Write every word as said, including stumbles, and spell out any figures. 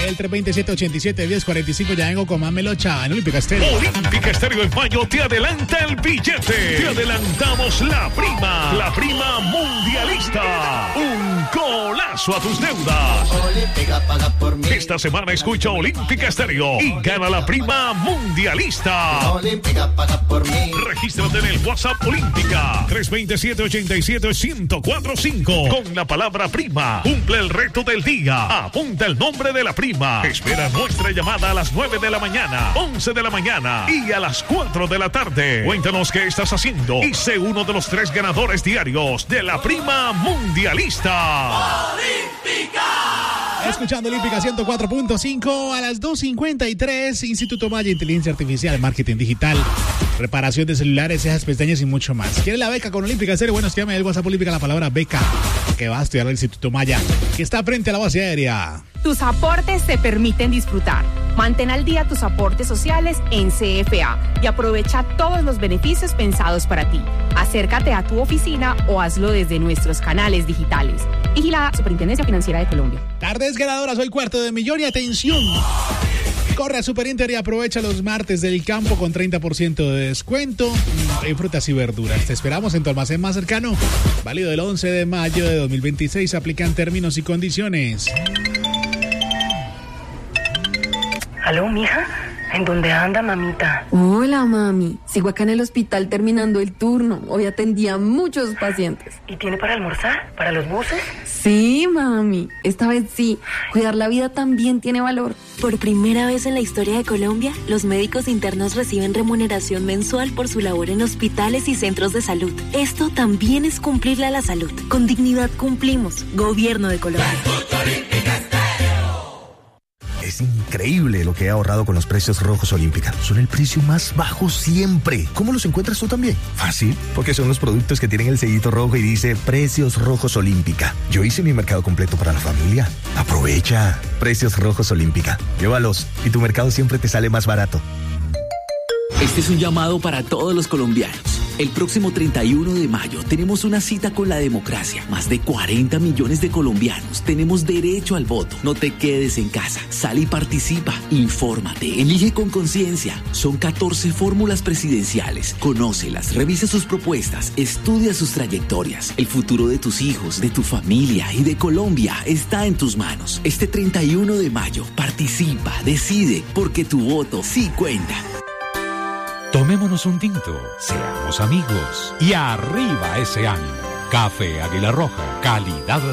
el tres dos cero, siete ocho siete, uno cero cuatro cinco. Ya vengo con más melocha en Olímpica Estéreo. Olímpica Estéreo en mayo te adelanta el billete. Te adelantamos la prima. La prima mundialista. Un golazo a tus deudas. Olímpica paga por mí. Esta semana escucha Olímpica Estéreo y gana la prima mundialista. Olímpica paga por mí. Regístrate en el WhatsApp Olímpica tres dos cero, siete ocho siete, uno cero cuatro cinco con la palabra prima. Cumple el reto del día. Apunta el nombre de la prima. Espera nuestra llamada a las nueve de la mañana, once de la mañana y a las cuatro de la tarde. Cuéntanos qué estás haciendo y sé uno de los tres ganadores diarios de la prima mundialista. Olímpica. Escuchando Olímpica ciento cuatro punto cinco a las dos cincuenta y tres. Instituto Maya, Inteligencia Artificial, Marketing Digital, reparación de celulares, cejas, pestañas y mucho más. ¿Quiere la beca con Olímpica Estéreo? Bueno, escríbame el WhatsApp Olímpica la palabra beca, que va a estudiar el Instituto Maya, que está frente a la base aérea. Tus aportes te permiten disfrutar. Mantén al día tus aportes sociales en C F A y aprovecha todos los beneficios pensados para ti. Acércate a tu oficina o hazlo desde nuestros canales digitales. Vigilada Superintendencia Financiera de Colombia. Tardes ganadoras, hoy cuarto de millón y atención. Corre a Super Inter y aprovecha los martes del campo con treinta por ciento de descuento en frutas y verduras. Te esperamos en tu almacén más cercano. Válido del once de mayo de dos mil veintiséis. Aplican términos y condiciones. ¿Aló, mija? ¿En dónde anda, mamita? Hola, mami. Sigo acá en el hospital terminando el turno. Hoy atendí a muchos pacientes. ¿Y tiene para almorzar? ¿Para los buses? Sí, mami. Esta vez sí. Cuidar la vida también tiene valor. Por primera vez en la historia de Colombia, los médicos internos reciben remuneración mensual por su labor en hospitales y centros de salud. Esto también es cumplirle a la salud. Con dignidad cumplimos. Gobierno de Colombia. Es increíble lo que he ahorrado con los precios rojos Olímpica. Son el precio más bajo siempre. ¿Cómo los encuentras tú también? Fácil, porque son los productos que tienen el sellito rojo y dice Precios Rojos Olímpica. Yo hice mi mercado completo para la familia. Aprovecha. Precios Rojos Olímpica. Llévalos y tu mercado siempre te sale más barato. Este es un llamado para todos los colombianos. El próximo treinta y uno de mayo tenemos una cita con la democracia. Más de cuarenta millones de colombianos tenemos derecho al voto. No te quedes en casa. Sal y participa. Infórmate. Elige con conciencia. Son catorce fórmulas presidenciales. Conócelas, revisa sus propuestas, estudia sus trayectorias. El futuro de tus hijos, de tu familia y de Colombia está en tus manos. Este treinta y uno de mayo, participa, decide, porque tu voto sí cuenta. Tomémonos un tinto, seamos amigos y arriba ese ánimo. Café Águila Roja, calidad